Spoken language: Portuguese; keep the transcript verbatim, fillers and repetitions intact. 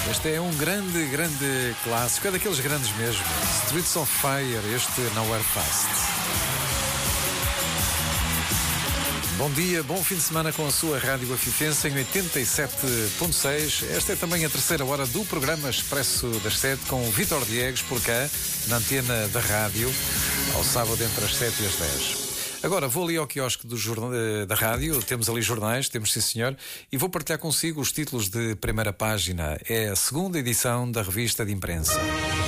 Este é um grande, grande clássico, é daqueles grandes mesmo. Streets of Fire, este Nowhere Fast. Bom dia, bom fim de semana com a sua Rádio Afifense em oitenta e sete ponto seis. Esta é também a terceira hora do programa Expresso das Sete com o Vítor Diegues por cá, na antena da rádio, ao sábado entre as sete e as dez. Agora vou ali ao quiosque do jornal, da rádio, temos ali jornais, temos sim senhor, e vou partilhar consigo os títulos de primeira página. É a segunda edição da revista de imprensa.